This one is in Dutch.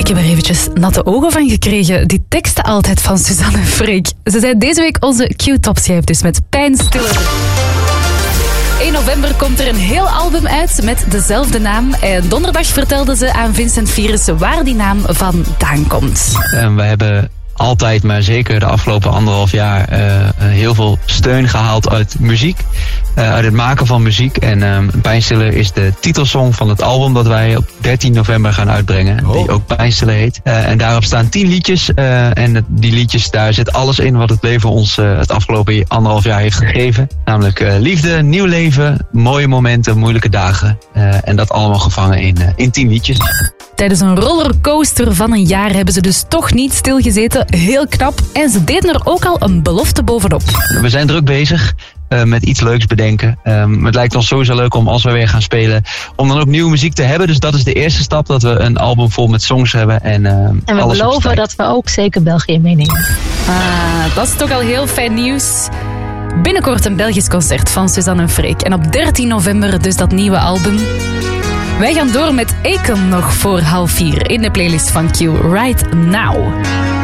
Ik heb er eventjes natte ogen van gekregen. Die teksten altijd van Suzanne en Freek. Ze zijn deze week onze Q-top-schijf, dus met Pijnstiller. 1 november komt er een heel album uit met dezelfde naam. Donderdag vertelde ze aan Vincent Vierussen waar die naam vandaan komt. We hebben altijd, maar zeker de afgelopen 1,5 jaar... heel veel steun gehaald uit muziek. Uit het maken van muziek. En Pijnstiller is de titelsong van het album dat wij op 13 november gaan uitbrengen. Die ook Pijnstiller heet. En daarop staan 10 liedjes. En die liedjes, daar zit alles in wat het leven ons het afgelopen 1,5 jaar heeft gegeven. Namelijk liefde, nieuw leven, mooie momenten, moeilijke dagen. En dat allemaal gevangen in 10 liedjes. Tijdens een rollercoaster van een jaar hebben ze dus toch niet stilgezeten. Heel knap. En ze deden er ook al een belofte bovenop. We zijn druk bezig met iets leuks bedenken. Het lijkt ons sowieso leuk om, als we weer gaan spelen, om dan ook nieuwe muziek te hebben. Dus dat is de eerste stap, dat we een album vol met songs hebben. En we beloven dat we ook zeker België meenemen. Dat is toch al heel fijn nieuws. Binnenkort een Belgisch concert van Suzanne en Freek. En op 13 november dus dat nieuwe album. Wij gaan door met Akon nog voor 3:30 in de playlist van Q Right Now.